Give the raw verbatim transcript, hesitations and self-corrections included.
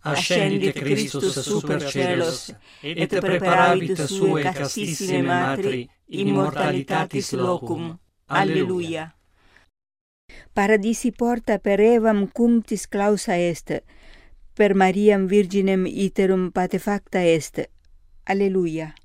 ascendit Christus super celos, et preparavit suae castissime matri immortalitatis locum. Alleluia. Paradisi porta per Evam cunctis clausa est, per Mariam virginem iterum patefacta est. Alleluia.